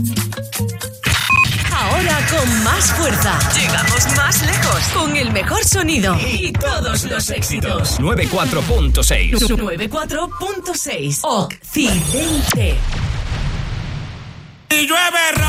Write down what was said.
Ahora con más fuerza. Llegamos más lejos. Con el mejor sonido. Y todos los éxitos. 94.6. 94.6. Occidente. Y llueve